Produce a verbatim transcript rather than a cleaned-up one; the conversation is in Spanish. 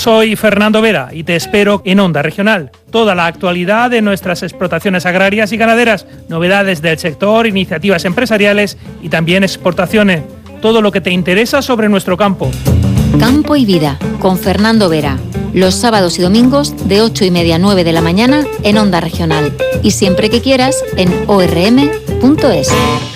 Soy Fernando Vera y te espero en Onda Regional. Toda la actualidad de nuestras explotaciones agrarias y ganaderas, novedades del sector, iniciativas empresariales y también exportaciones. Todo lo que te interesa sobre nuestro campo. Campo y Vida, con Fernando Vera. Los sábados y domingos de ocho y media a nueve de la mañana en Onda Regional. Y siempre que quieras en o r m punto es.